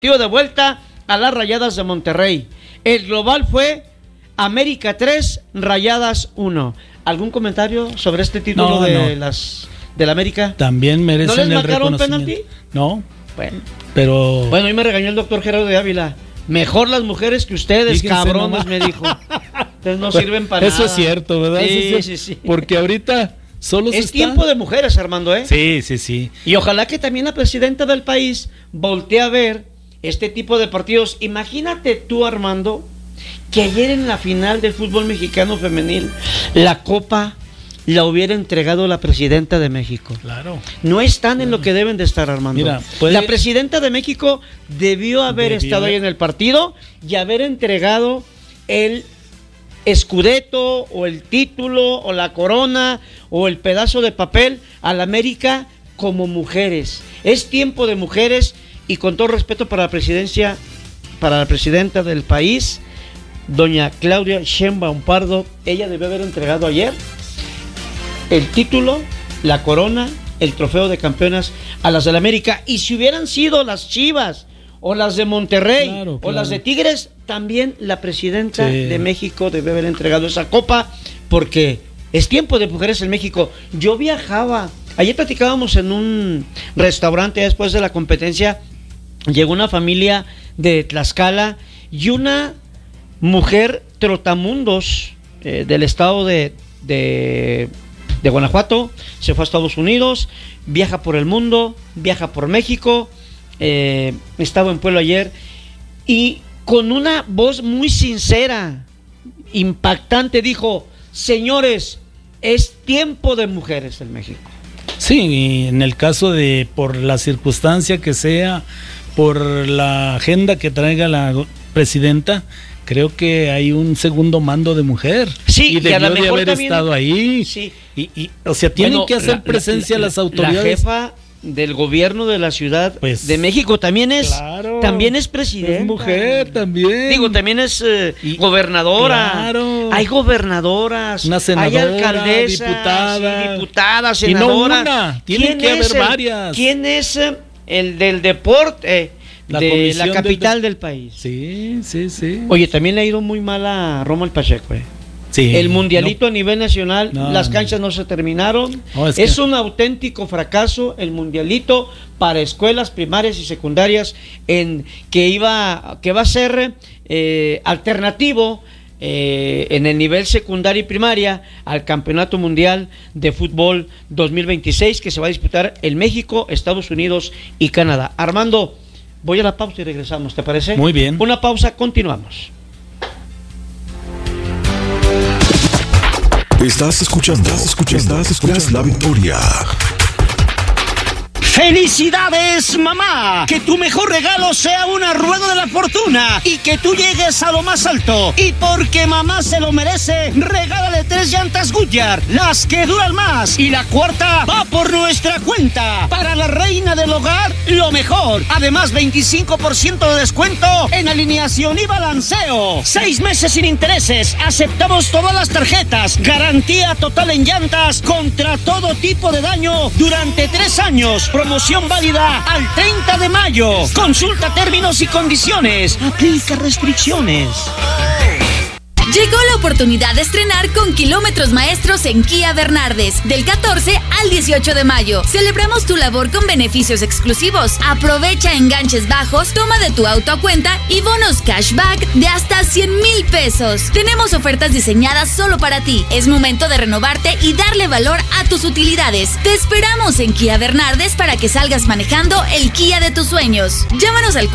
de vuelta a las Rayadas de Monterrey. El global fue América 3, Rayadas 1. ¿Algún comentario sobre este título del América? También merecen ¿No les el reconocimiento. penalti? No. Bueno. Pero... Bueno, hoy me regañó el doctor Gerardo de Ávila. Mejor las mujeres que ustedes, Fíjense cabrones, nomás. me dijo. Ustedes no sirven para Eso nada. es cierto, ¿verdad? Sí. Porque ahorita solo es tiempo de mujeres, Armando, ¿eh? Sí. Y ojalá que también la presidenta del país voltee a ver este tipo de partidos. Imagínate tú, Armando, que ayer en la final del fútbol mexicano femenil, la copa la hubiera entregado la presidenta de México. Claro. No están en lo que deben de estar, Armando. Mira, la presidenta de México debió haber estado ahí en el partido y haber entregado el escudeto o el título o la corona o el pedazo de papel a la América como mujeres. Es tiempo de mujeres y con todo respeto para la presidencia, para la presidenta del país, doña Claudia Sheinbaum Pardo, ella debió haber entregado ayer el título, la corona, el trofeo de campeonas a las del América. Y si hubieran sido las Chivas o las de Monterrey o las de Tigres, también la presidenta de México debe haber entregado esa copa, porque es tiempo de mujeres en México. Yo viajaba, ayer platicábamos en un restaurante después de la competencia, llegó una familia de Tlaxcala y una mujer trotamundos del estado de Guanajuato, se fue a Estados Unidos, viaja por el mundo, viaja por México, estaba en Puebla ayer y con una voz muy sincera, impactante, dijo: señores, es tiempo de mujeres en México. Sí, y en el caso de, por la circunstancia que sea, por la agenda que traiga la presidenta, creo que hay un segundo mando de mujer. Sí, y debió a lo de mejor haber también estado ahí. Sí. Y o sea, tienen que hacer presencia las autoridades. La jefa del gobierno de la Ciudad de México también es presidenta. Es mujer también. Digo, también es gobernadora. Claro. Hay gobernadoras, una senadora, hay alcaldesas, diputadas, senadoras. Y no una, tienen que haber varias. ¿Quién es el del deporte de la capital del país? Sí. Oye, también le ha ido muy mal a Romuald Pacheco, Sí, el mundialito a nivel nacional, las canchas no se terminaron. Es un auténtico fracaso el mundialito para escuelas primarias y secundarias, que va a ser alternativo en el nivel secundaria y primaria al Campeonato Mundial de Fútbol 2026, que se va a disputar en México, Estados Unidos y Canadá. Armando, voy a la pausa y regresamos, ¿te parece? Muy bien. Una pausa, continuamos. Estás escuchando La Victoria. ¡Felicidades, mamá! Que tu mejor regalo sea una rueda de la fortuna y que tú llegues a lo más alto. Y porque mamá se lo merece, regálale 3 llantas Goodyear, las que duran más. Y la cuarta va por nuestra cuenta. Para la reina del hogar, lo mejor. Además, 25% de descuento en alineación y balanceo. 6 meses sin intereses. Aceptamos todas las tarjetas. Garantía total en llantas contra todo tipo de daño durante 3 años. Promoción válida al 30 de mayo. Consulta términos y condiciones. Aplica restricciones. Llegó la oportunidad de estrenar con kilómetros maestros en Kia Bernardes, del 14 al 18 de mayo. Celebramos tu labor con beneficios exclusivos. Aprovecha enganches bajos, toma de tu auto a cuenta y bonos cashback de hasta 100,000 pesos. Tenemos ofertas diseñadas solo para ti. Es momento de renovarte y darle valor a tus utilidades. Te esperamos en Kia Bernardes para que salgas manejando el Kia de tus sueños. Llámanos al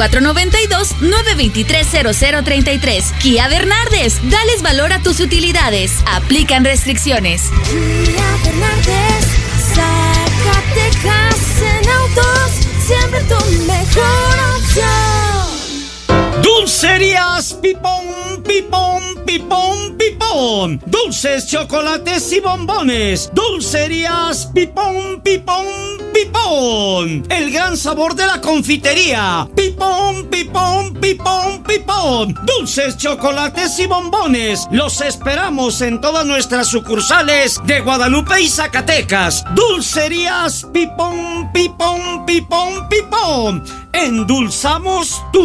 492-923-0033. Kia Bernardes, dales valor a tus utilidades. Aplican restricciones. Kia Bernardes, Zacatecas en autos, siempre tu mejor opción. Dulcerías Pipón, Pipón, Pipón, Pipón. Dulces, chocolates y bombones. Dulcerías Pipón, Pipón, Pipón. El gran sabor de la confitería. Pipón, Pipón, Pipón. pipón, pipón. Dulces, chocolates y bombones. Los esperamos en todas nuestras sucursales de Guadalupe y Zacatecas. Dulcerías Pipón, pipón, pipón, pipón. Endulzamos tu